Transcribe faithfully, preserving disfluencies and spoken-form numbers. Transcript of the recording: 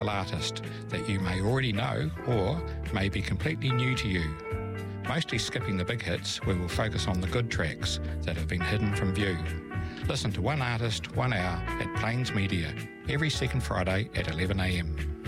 artist that you may already know or may be completely new to you. Mostly skipping the big hits, we will focus on the good tracks that have been hidden from view. Listen to One Artist, One Hour at Plains Media every second Friday at eleven a m.